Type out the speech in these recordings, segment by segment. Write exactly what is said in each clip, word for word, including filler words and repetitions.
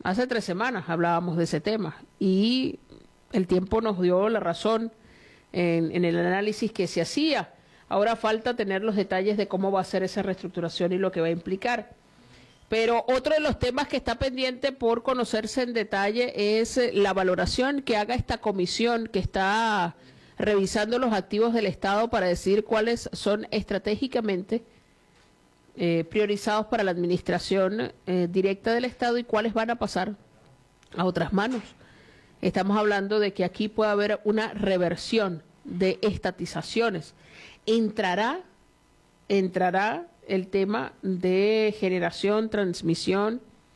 Hace tres semanas hablábamos de ese tema y el tiempo nos dio la razón en, en el análisis que se hacía. Ahora falta tener los detalles de cómo va a ser esa reestructuración y lo que va a implicar. Pero otro de los temas que está pendiente por conocerse en detalle es la valoración que haga esta comisión que está revisando los activos del Estado para decidir cuáles son estratégicamente eh, priorizados para la administración eh, directa del Estado y cuáles van a pasar a otras manos. Estamos hablando de que aquí puede haber una reversión de estatizaciones. Entrará, entrará el tema de generación, transmisión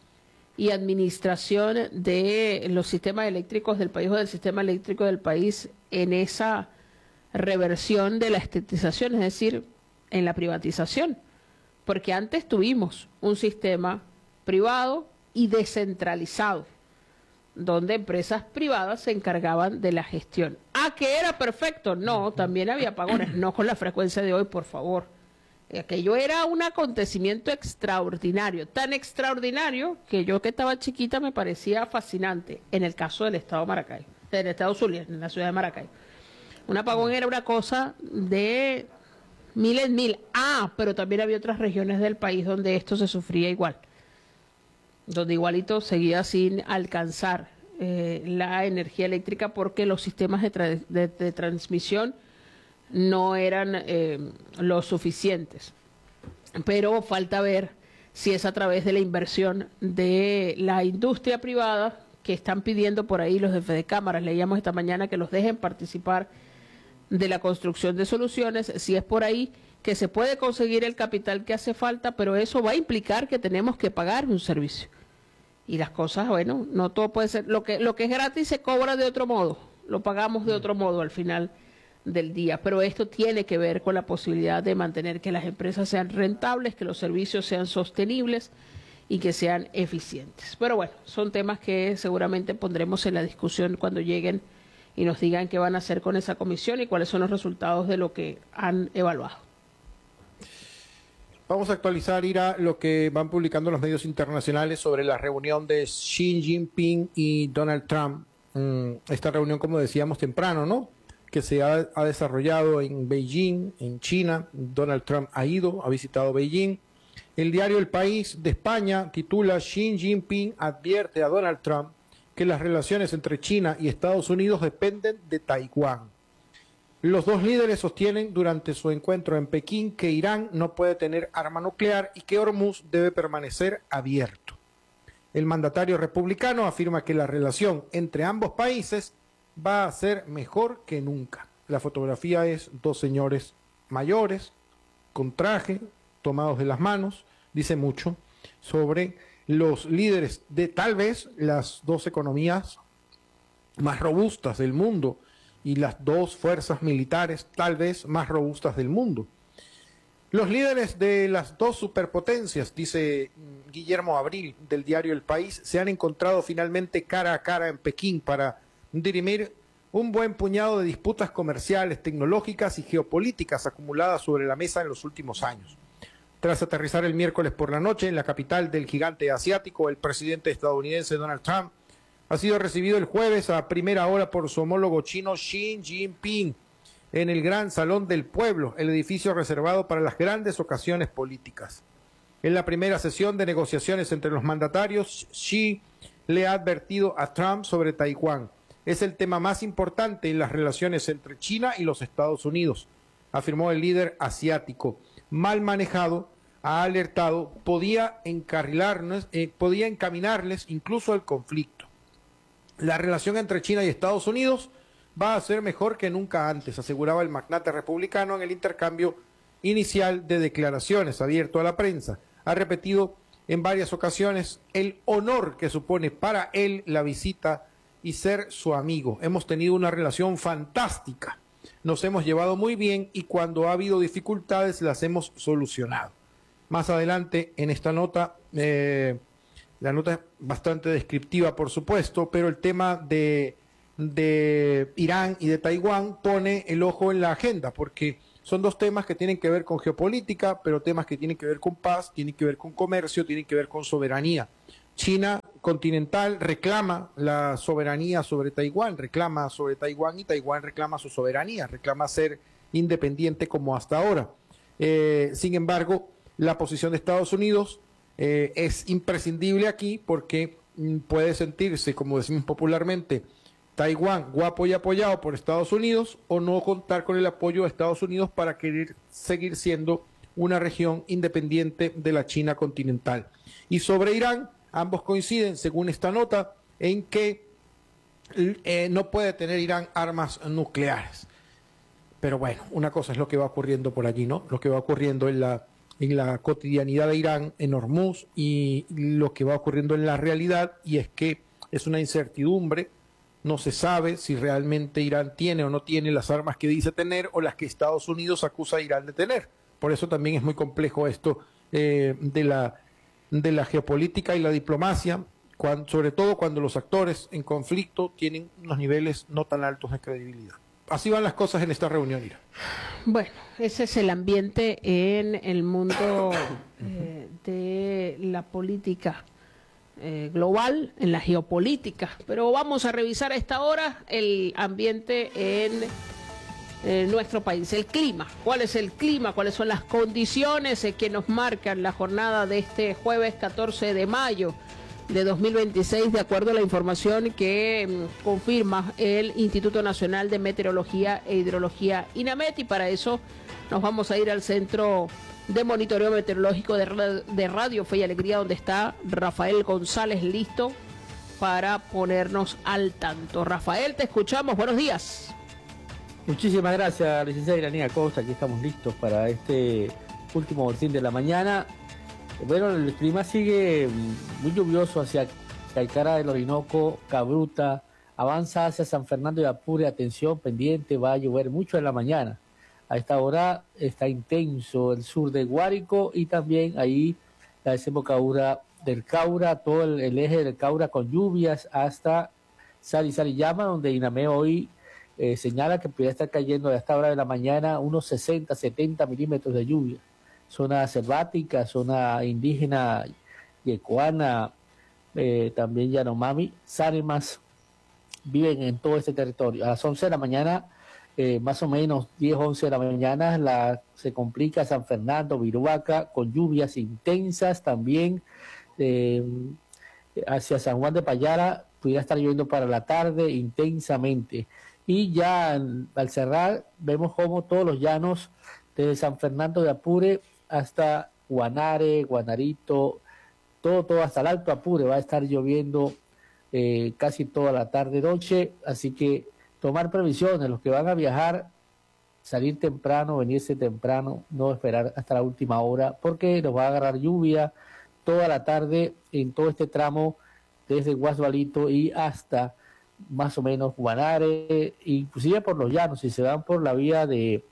y administración de los sistemas eléctricos del país o del sistema eléctrico del país en esa reversión de la estatización, es decir, en la privatización. Porque antes tuvimos un sistema privado y descentralizado, donde empresas privadas se encargaban de la gestión. ¿Ah, que era perfecto? No, también había apagones, no con la frecuencia de hoy, por favor. Aquello era un acontecimiento extraordinario, tan extraordinario que yo que estaba chiquita me parecía fascinante, en el caso del estado de Maracay, del estado Zulia, en la ciudad de Maracay. Un apagón era una cosa de mil en mil. Ah, pero también había otras regiones del país donde esto se sufría igual, donde igualito seguía sin alcanzar eh, la energía eléctrica porque los sistemas de, tra de, de transmisión no eran eh, lo suficientes. Pero falta ver si es a través de la inversión de la industria privada que están pidiendo por ahí los jefes de cámaras. Leíamos esta mañana que los dejen participar de la construcción de soluciones, si es por ahí que se puede conseguir el capital que hace falta, pero eso va a implicar que tenemos que pagar un servicio. Y las cosas, bueno, no todo puede ser, lo que, lo que es gratis se cobra de otro modo, lo pagamos de otro modo al final del día, pero esto tiene que ver con la posibilidad de mantener que las empresas sean rentables, que los servicios sean sostenibles y que sean eficientes. Pero bueno, son temas que seguramente pondremos en la discusión cuando lleguen y nos digan qué van a hacer con esa comisión y cuáles son los resultados de lo que han evaluado. Vamos a actualizar, Ira, lo que van publicando los medios internacionales sobre la reunión de Xi Jinping y Donald Trump. Esta reunión, como decíamos temprano, ¿no?, que se ha, ha desarrollado en Beijing, en China. Donald Trump ha ido, ha visitado Beijing. El diario El País de España titula: Xi Jinping advierte a Donald Trump que las relaciones entre China y Estados Unidos dependen de Taiwán. Los dos líderes sostienen durante su encuentro en Pekín que Irán no puede tener arma nuclear y que Hormuz debe permanecer abierto. El mandatario republicano afirma que la relación entre ambos países va a ser mejor que nunca. La fotografía es dos señores mayores, con traje, tomados de las manos. Dice mucho sobre los líderes de tal vez las dos economías más robustas del mundo y las dos fuerzas militares tal vez más robustas del mundo. Los líderes de las dos superpotencias, dice Guillermo Abril del diario El País, se han encontrado finalmente cara a cara en Pekín para dirimir un buen puñado de disputas comerciales, tecnológicas y geopolíticas acumuladas sobre la mesa en los últimos años. Tras aterrizar el miércoles por la noche en la capital del gigante asiático, el presidente estadounidense Donald Trump ha sido recibido el jueves a primera hora por su homólogo chino Xi Jinping en el Gran Salón del Pueblo, el edificio reservado para las grandes ocasiones políticas. En la primera sesión de negociaciones entre los mandatarios, Xi le ha advertido a Trump sobre Taiwán. Es el tema más importante en las relaciones entre China y los Estados Unidos, afirmó el líder asiático. Mal manejado, ha alertado, podía encarrilarnos, eh, podía encaminarles incluso al conflicto. La relación entre China y Estados Unidos va a ser mejor que nunca antes, aseguraba el magnate republicano en el intercambio inicial de declaraciones abierto a la prensa. Ha repetido en varias ocasiones el honor que supone para él la visita y ser su amigo. Hemos tenido una relación fantástica, nos hemos llevado muy bien y cuando ha habido dificultades las hemos solucionado. Más adelante en esta nota, eh, la nota es bastante descriptiva por supuesto, pero el tema de, de Irán y de Taiwán pone el ojo en la agenda porque son dos temas que tienen que ver con geopolítica, pero temas que tienen que ver con paz, tienen que ver con comercio, tienen que ver con soberanía. China continental reclama la soberanía sobre Taiwán, reclama sobre Taiwán y Taiwán reclama su soberanía, reclama ser independiente como hasta ahora. Eh, sin embargo, la posición de Estados Unidos eh, es imprescindible aquí porque mm, puede sentirse, como decimos popularmente, Taiwán guapo y apoyado por Estados Unidos o no contar con el apoyo de Estados Unidos para querer seguir siendo una región independiente de la China continental. Y sobre Irán, ambos coinciden, según esta nota, en que eh, no puede tener Irán armas nucleares. Pero bueno, una cosa es lo que va ocurriendo por allí, ¿no? Lo que va ocurriendo en la, en la cotidianidad de Irán, en Hormuz, y lo que va ocurriendo en la realidad, y es que es una incertidumbre. No se sabe si realmente Irán tiene o no tiene las armas que dice tener o las que Estados Unidos acusa a Irán de tener. Por eso también es muy complejo esto eh, de, la, de la geopolítica y la diplomacia, cuando, sobre todo cuando los actores en conflicto tienen unos niveles no tan altos de credibilidad. Así van las cosas en esta reunión, Ira. Bueno, ese es el ambiente en el mundo eh, de la política Eh, global, en la geopolítica, pero vamos a revisar a esta hora el ambiente en eh, nuestro país, el clima. ¿Cuál es el clima? ¿Cuáles son las condiciones eh, que nos marcan la jornada de este jueves catorce de mayo de dos mil veintiséis, de acuerdo a la información que mm, confirma el Instituto Nacional de Meteorología e Hidrología, INAMET? Y para eso nos vamos a ir al centro de monitoreo meteorológico de Radio, de Radio Fe y Alegría, donde está Rafael González listo para ponernos al tanto. Rafael, te escuchamos, buenos días. Muchísimas gracias, licenciada Iranía Costa, aquí estamos listos para este último boletín de la mañana. Bueno, el clima sigue muy lluvioso hacia Caicara del Orinoco, Cabruta, avanza hacia San Fernando de Apure, atención, pendiente, va a llover mucho en la mañana. A esta hora está intenso el sur de Guárico y también ahí la desembocadura del Caura, todo el, el eje del Caura con lluvias hasta Sari Sariyama, donde INAME hoy eh, señala que podría estar cayendo a esta hora de la mañana unos sesenta, setenta milímetros de lluvia. Zona selvática, zona indígena, yecuana, eh, también Yanomami, Sáremas, viven en todo este territorio. A las once de la mañana, Eh, más o menos diez, once de la mañana, la, se complica San Fernando, Viruaca, con lluvias intensas también eh, hacia San Juan de Payara, pudiera estar lloviendo para la tarde intensamente. Y ya al cerrar, vemos como todos los llanos, desde San Fernando de Apure hasta Guanare, Guanarito, todo, todo hasta el Alto Apure, va a estar lloviendo eh, casi toda la tarde-noche, así que tomar previsiones, los que van a viajar, salir temprano, venirse temprano, no esperar hasta la última hora, porque nos va a agarrar lluvia toda la tarde en todo este tramo, desde Guasualito y hasta más o menos Guanare, inclusive por los llanos, si se van por la vía de,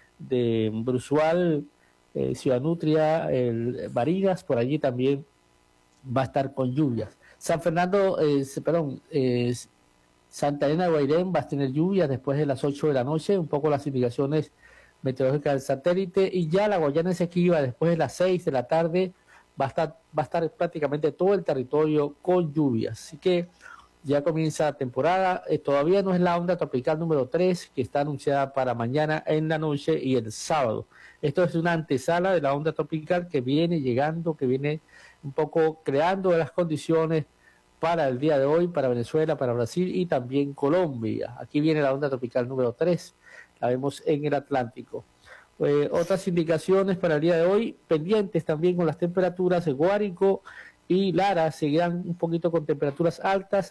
de Brusual, eh, Ciudad Nutria, el Barinas, por allí también va a estar con lluvias. San Fernando, eh, perdón, eh, Santa Elena de Guairén va a tener lluvias después de las ocho de la noche, un poco las indicaciones meteorológicas del satélite, y ya la Guayana Esequiba después de las seis de la tarde va a estar, va a estar prácticamente todo el territorio con lluvias. Así que ya comienza la temporada, eh, todavía no es la onda tropical número tres que está anunciada para mañana en la noche y el sábado. Esto es una antesala de la onda tropical que viene llegando, que viene un poco creando las condiciones para el día de hoy, para Venezuela, para Brasil y también Colombia. Aquí viene la onda tropical número tres, la vemos en el Atlántico. Eh, otras indicaciones para el día de hoy, pendientes también con las temperaturas de Guárico y Lara, seguirán un poquito con temperaturas altas,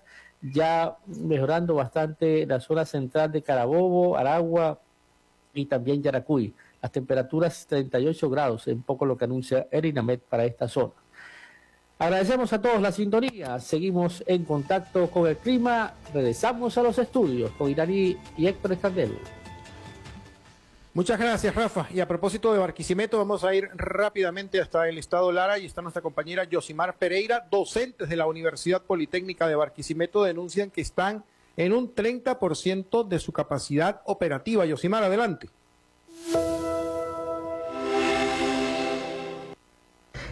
ya mejorando bastante la zona central de Carabobo, Aragua y también Yaracuy. Las temperaturas treinta y ocho grados, en poco lo que anuncia el INAMET para esta zona. Agradecemos a todos la sintonía, seguimos en contacto con el clima, regresamos a los estudios con Iraní y Héctor Escandel. Muchas gracias, Rafa. Y a propósito de Barquisimeto, vamos a ir rápidamente hasta el estado Lara y está nuestra compañera Yosimar Pereira. Docentes de la Universidad Politécnica de Barquisimeto denuncian que están en un treinta por ciento de su capacidad operativa. Yosimar, adelante.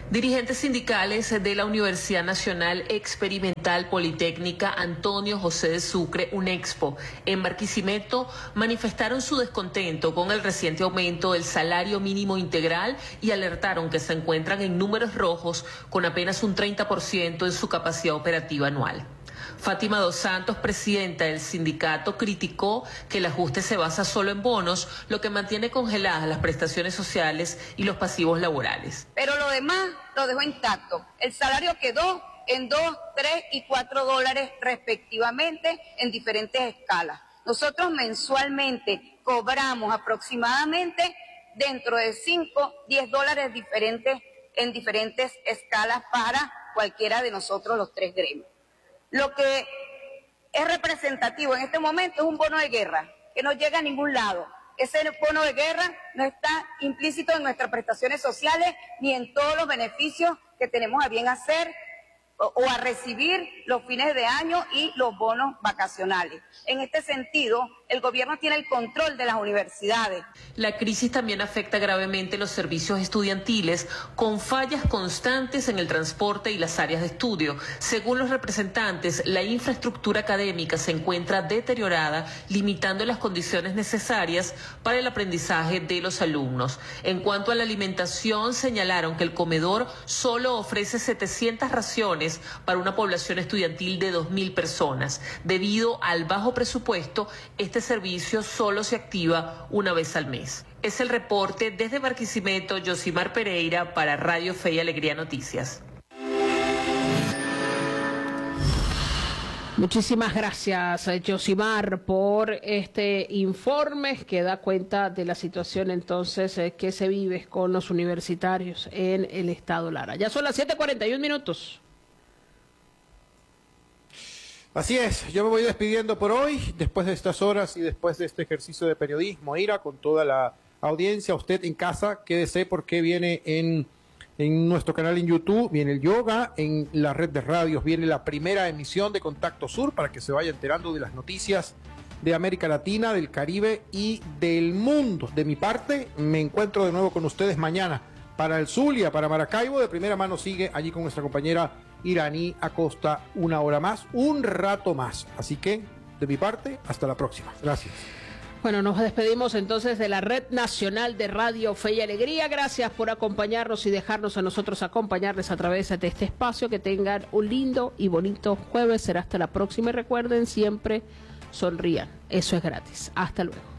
Dirigentes sindicales de la Universidad Nacional Experimental Politécnica Antonio José de Sucre, UNEXPO, en Barquisimeto, manifestaron su descontento con el reciente aumento del salario mínimo integral y alertaron que se encuentran en números rojos con apenas un treinta por ciento en su capacidad operativa anual. Fátima Dos Santos, presidenta del sindicato, criticó que el ajuste se basa solo en bonos, lo que mantiene congeladas las prestaciones sociales y los pasivos laborales. Pero lo demás lo dejó intacto. El salario quedó en dos, tres y cuatro dólares respectivamente en diferentes escalas. Nosotros mensualmente cobramos aproximadamente dentro de cinco, diez dólares diferentes en diferentes escalas para cualquiera de nosotros los tres gremios. Lo que es representativo en este momento es un bono de guerra que no llega a ningún lado. Ese bono de guerra no está implícito en nuestras prestaciones sociales ni en todos los beneficios que tenemos a bien hacer o, o a recibir los fines de año y los bonos vacacionales. En este sentido, el gobierno tiene el control de las universidades. La crisis también afecta gravemente los servicios estudiantiles, con fallas constantes en el transporte y las áreas de estudio. Según los representantes, la infraestructura académica se encuentra deteriorada, limitando las condiciones necesarias para el aprendizaje de los alumnos. En cuanto a la alimentación, señalaron que el comedor solo ofrece setecientas raciones para una población estudiantil de dos mil personas. Debido al bajo presupuesto, este servicio solo se activa una vez al mes. Es el reporte desde Barquisimeto, Yosimar Pereira para Radio Fe y Alegría Noticias. Muchísimas gracias, Yosimar, por este informe que da cuenta de la situación entonces eh, que se vive con los universitarios en el estado Lara. Ya son las siete cuarenta y un minutos. Así es, yo me voy despidiendo por hoy, después de estas horas y después de este ejercicio de periodismo, Ira, con toda la audiencia. Usted en casa, quédese porque viene en, en nuestro canal en YouTube, viene el yoga, en la red de radios viene la primera emisión de Contacto Sur para que se vaya enterando de las noticias de América Latina, del Caribe y del mundo. De mi parte, me encuentro de nuevo con ustedes mañana para el Zulia, para Maracaibo. De primera mano sigue allí con nuestra compañera Iraní Acosta una hora más, un rato más. Así que, de mi parte, hasta la próxima. Gracias. Bueno, nos despedimos entonces de la Red Nacional de Radio Fe y Alegría. Gracias por acompañarnos y dejarnos a nosotros acompañarles a través de este espacio. Que tengan un lindo y bonito jueves. Será hasta la próxima y recuerden, siempre sonrían. Eso es gratis. Hasta luego.